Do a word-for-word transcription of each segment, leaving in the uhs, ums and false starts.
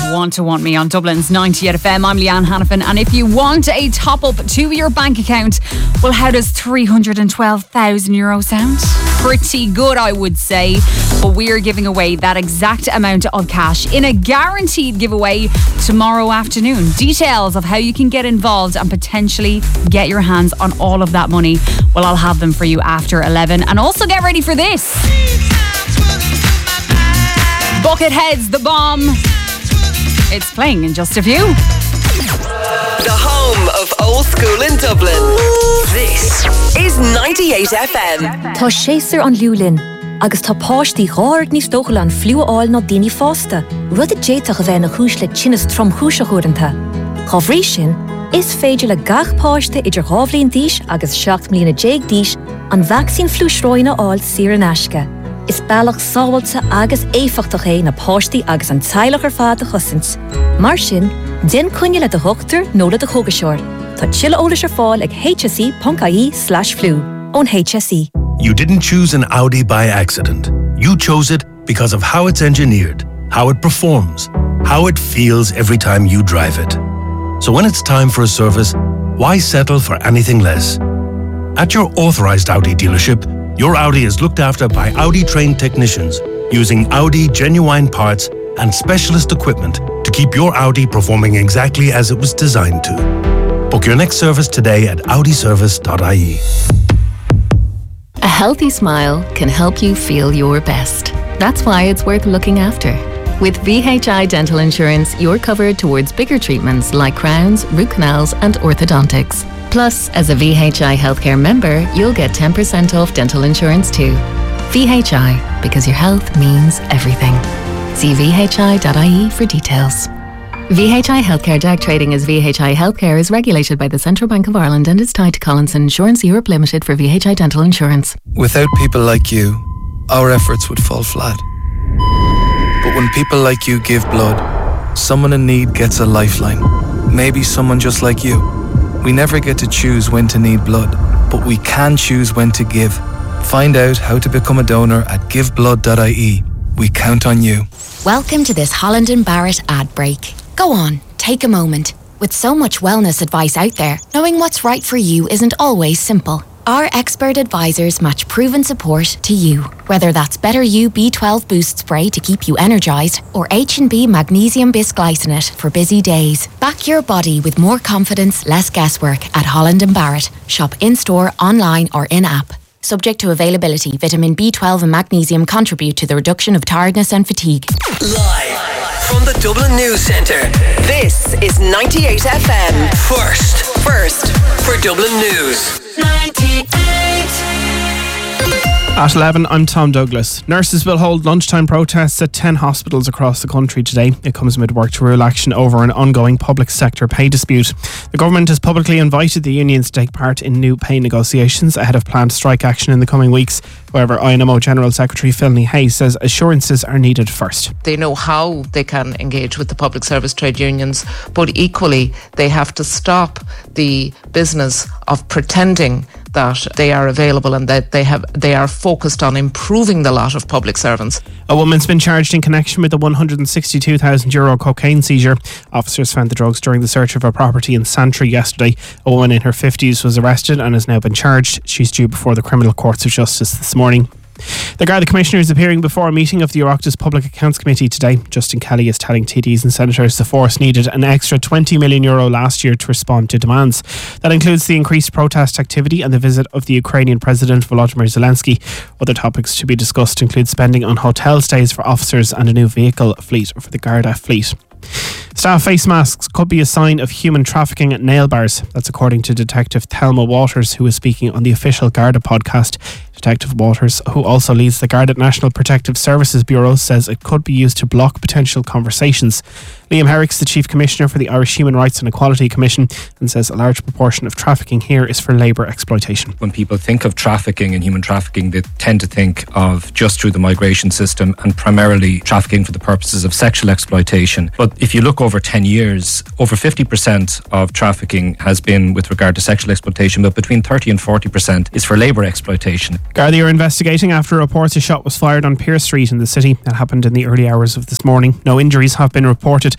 Want to Want Me on Dublin's ninety-eight F M. I'm Leanne Hannafin, and if you want a top up to your bank account, well, how does three hundred twelve thousand euro sound? Pretty good, I would say. But we are giving away that exact amount of cash in a guaranteed giveaway tomorrow afternoon. Details of how you can get involved and potentially get your hands on all of that money, well, I'll have them for you after eleven. And also get ready for this. Buckethead's The Bomb. It's playing in just a few. The home of old school in Dublin. This is ninety-eight F M. Tá séasar an liúlin, agus tá páistí ghard níos dóchail an fliúáil nó daoine fásta. Rud a déiteach a bheith na chúis le tinnas trom chúis a chuiranta. Chá bhrí sin, is féidir le gach páiste idir ghábhlíon díos agus seacht mbliana déag díos an vaccín flúisróine áil siar an aisce. Is bailach sábhailte agus éifeachtach é na páistí agus an teilech ar fad a chusint. Mar sin, den cúine le de thuchttar nó le de chogaseoir. Tá tuilleadh eolais ar fáil ag h s e dot i e slash flu ón H S E. You didn't choose an Audi by accident. You chose it because of how it's engineered, how it performs, how it feels every time you drive it. So when it's time for a service, why settle for anything less? At your authorized Audi dealership, your Audi is looked after by Audi-trained technicians using Audi genuine parts and specialist equipment to keep your Audi performing exactly as it was designed to. Book your next service today at audi service dot i e. A healthy smile can help you feel your best. That's why it's worth looking after. With V H I Dental Insurance, you're covered towards bigger treatments like crowns, root canals and orthodontics. Plus, as a V H I Healthcare member, you'll get ten percent off dental insurance too. V H I, because your health means everything. See v h i dot i e for details. V H I Healthcare Direct Trading as V H I Healthcare is regulated by the Central Bank of Ireland and is tied to Collinson Insurance Europe Limited for V H I Dental Insurance. Without people like you, our efforts would fall flat. But when people like you give blood, someone in need gets a lifeline. Maybe someone just like you. We never get to choose when to need blood, but we can choose when to give. Find out how to become a donor at give blood dot i e. We count on you. Welcome to this Holland and Barrett ad break. Go on, take a moment. With so much wellness advice out there, knowing what's right for you isn't always simple. Our expert advisors match proven support to you. Whether that's Better You B twelve Boost Spray to keep you energised or H and B Magnesium Bisglycinate for busy days. Back your body with more confidence, less guesswork at Holland and Barrett. Shop in-store, online or in-app. Subject to availability, vitamin B twelve and magnesium contribute to the reduction of tiredness and fatigue. Live from the Dublin News Centre, this is ninety-eight F M. First, first for Dublin News. ninety-eight. At eleven, I'm Tom Douglas. Nurses will hold lunchtime protests at ten hospitals across the country today. It comes amid work to rule action over an ongoing public sector pay dispute. The government has publicly invited the unions to take part in new pay negotiations ahead of planned strike action in the coming weeks. However, I N M O General Secretary Philny Hayes says assurances are needed first. They know how they can engage with the public service trade unions, but equally they have to stop the business of pretending that they are available and that they have they are focused on improving the lot of public servants. A woman's been charged in connection with the one hundred sixty-two thousand euro cocaine seizure. Officers found the drugs during the search of her property in Santry yesterday. A woman in her fifties was arrested and has now been charged. She's due before the Criminal Courts of Justice this morning. The Garda Commissioner is appearing before a meeting of the Oireachtas Public Accounts Committee today. Justin Kelly is telling T Ds and Senators the force needed an extra twenty million euro last year to respond to demands. That includes the increased protest activity and the visit of the Ukrainian President Volodymyr Zelensky. Other topics to be discussed include spending on hotel stays for officers and a new vehicle fleet for the Garda fleet. Staff face masks could be a sign of human trafficking at nail bars. That's according to Detective Thelma Waters, who was speaking on the official Garda podcast. Detective Waters, who also leads the Garda National Protective Services Bureau, says it could be used to block potential conversations. Liam Herrick's the Chief Commissioner for the Irish Human Rights and Equality Commission and says a large proportion of trafficking here is for labour exploitation. When people think of trafficking and human trafficking, they tend to think of just through the migration system and primarily trafficking for the purposes of sexual exploitation. But if you look over ten years, over fifty percent of trafficking has been with regard to sexual exploitation, but between thirty and forty percent is for labour exploitation. Gardaí are investigating after reports a shot was fired on Pearse Street in the city. That happened in the early hours of this morning. No injuries have been reported.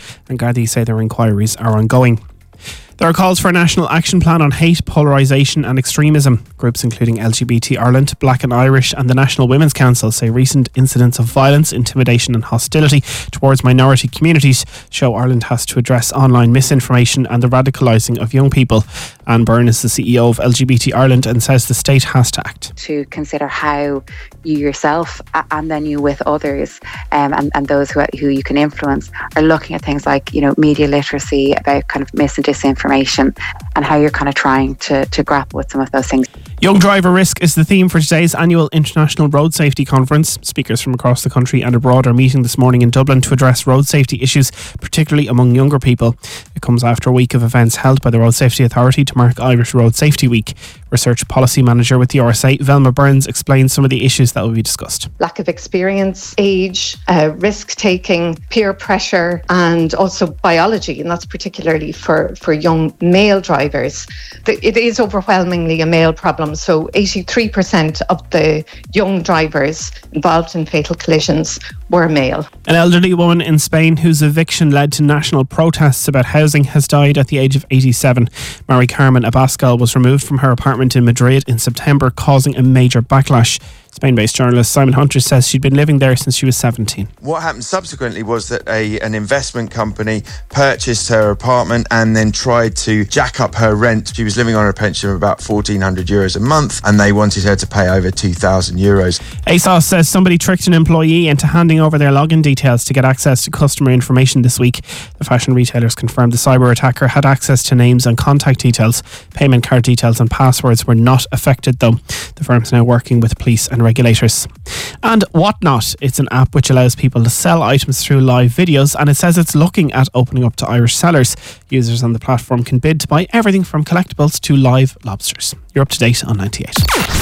and Gardaí say their inquiries are ongoing. There are calls for a national action plan on hate, polarisation and extremism. Groups including L G B T Ireland, Black and Irish and the National Women's Council say recent incidents of violence, intimidation and hostility towards minority communities show Ireland has to address online misinformation and the radicalising of young people. Anne Byrne is the C E O of L G B T Ireland and says the state has to act. To consider how you yourself and then you with others um, and, and those who, who you can influence are looking at things like, you know, media literacy, about kind of mis and disinformation and how you're kind of trying to, to grapple with some of those things. Young driver risk is the theme for today's annual International Road Safety Conference. Speakers from across the country and abroad are meeting this morning in Dublin to address road safety issues, particularly among younger people. It comes after a week of events held by the Road Safety Authority to mark Irish Road Safety Week. Research Policy Manager with the R S A, Velma Burns, explains some of the issues that will be discussed. Lack of experience, age, uh, risk-taking, peer pressure and also biology, and that's particularly for, for young male drivers. It is overwhelmingly a male problem, so eighty-three percent of the young drivers involved in fatal collisions were male. An elderly woman in Spain whose eviction led to national protests about housing has died at the age of eighty-seven. Mari Carmen Abascal was removed from her apartment in Madrid in September, causing a major backlash. Spain-based journalist Simon Hunter says she'd been living there since she was seventeen. What happened subsequently was that a an investment company purchased her apartment and then tried to jack up her rent. She was living on a pension of about fourteen hundred euros a month and they wanted her to pay over two thousand euros. ASOS says somebody tricked an employee into handing over their login details to get access to customer information this week. The fashion retailers confirmed the cyber attacker had access to names and contact details. Payment card details and passwords were not affected though. The firm's now working with police and regulators. And Whatnot, it's an app which allows people to sell items through live videos, and it says it's looking at opening up to Irish sellers. Users on the platform can bid to buy everything from collectibles to live lobsters. You're up to date on ninety-eight.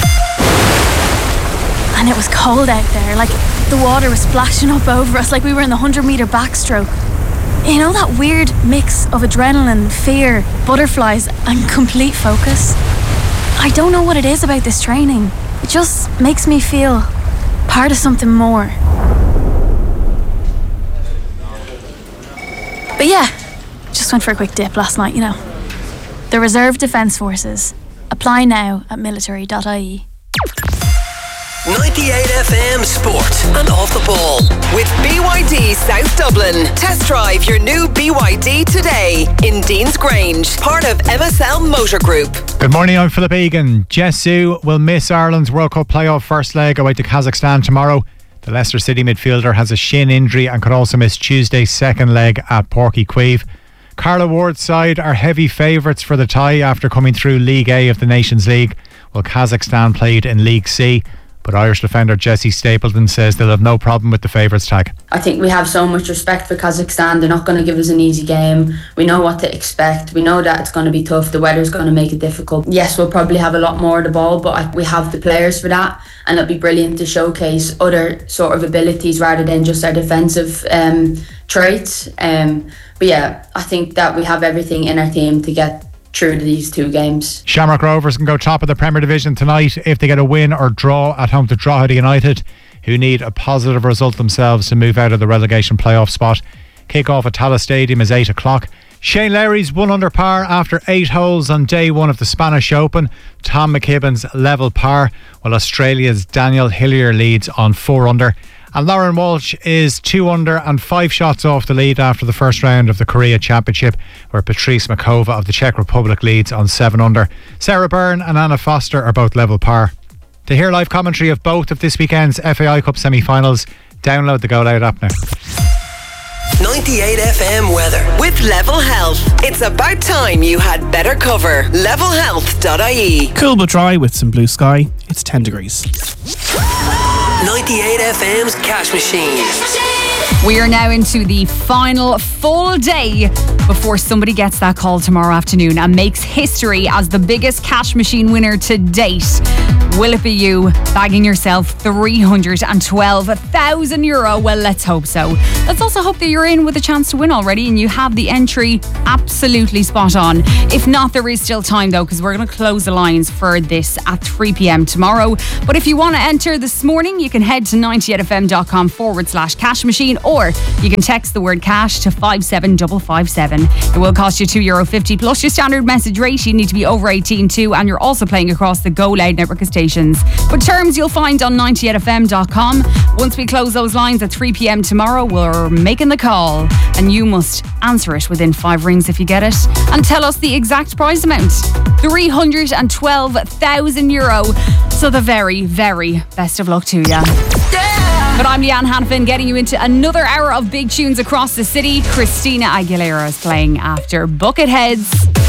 And it was cold out there, like the water was splashing up over us like we were in the one hundred metre backstroke. You know that weird mix of adrenaline, fear, butterflies and complete focus? I don't know what it is about this training. It just makes me feel part of something more. But yeah, just went for a quick dip last night, you know. The Reserve Defence Forces. Apply now at military dot I E. ninety-eight F M Sport and Off the Ball with B Y D South Dublin. Test drive your new B Y D today in Dean's Grange, part of M S L Motor Group. Good morning, I'm Philip Egan. Jesu will miss Ireland's World Cup playoff first leg away to Kazakhstan tomorrow. The Leicester City midfielder has a shin injury and could also miss Tuesday's second leg at Porky Queeve. Carla Ward's side are heavy favourites for the tie after coming through League A of the Nations League, while Kazakhstan played in League C. But Irish defender Jessie Stapleton says they'll have no problem with the favourites tag. I think we have so much respect for Kazakhstan. They're not going to give us an easy game. We know what to expect. We know that it's going to be tough. The weather's going to make it difficult. Yes, we'll probably have a lot more of the ball, but we have the players for that, and it'll be brilliant to showcase other sort of abilities rather than just our defensive um, traits. Um, but yeah, I think that we have everything in our team to get through these two games. Shamrock Rovers can go top of the Premier Division tonight if they get a win or draw at home to Drogheda United, who need a positive result themselves to move out of the relegation playoff spot. Kick-off at Tallaght Stadium is eight o'clock. Shane Lowry's one under par after eight holes on day one of the Spanish Open. Tom McKibben's level par, while Australia's Daniel Hillier leads on four under. And Lauren Walsh is two under and five shots off the lead after the first round of the Korea Championship, where Patrice Makova of the Czech Republic leads on seven under. Sarah Byrne and Anna Foster are both level par. To hear live commentary of both of this weekend's F A I Cup semi-finals, download the Go Loud app now. ninety-eight F M weather with Level Health. It's about time you had better cover. level health dot I E. Cool but dry with some blue sky. It's ten degrees. ninety-eight F M's Cash Machine. We are now into the final full day before somebody gets that call tomorrow afternoon and makes history as the biggest cash machine winner to date. Will it be you bagging yourself three hundred twelve thousand euro? Well, let's hope so. Let's also hope that you're in with a chance to win already and you have the entry absolutely spot on. If not, there is still time though, because we're going to close the lines for this at three p.m. tomorrow. But if you want to enter this morning, you can head to ninety-eight-fm.com forward slash cash machine, or you can text the word cash to five seven five five seven. It will cost you two euro fifty plus your standard message rate. You need to be over eighteen too, and you're also playing across the Go Loud network of stations. But terms you'll find on ninety-eight f m dot com. Once we close those lines at three p.m. tomorrow, we're making the call, and you must answer it within five rings if you get it, and tell us the exact prize amount. three hundred twelve thousand euro. So the very, very best of luck to you. Yeah. But I'm Leanne Hanfin, getting you into another hour of big tunes across the city. Christina Aguilera is playing after Bucketheads.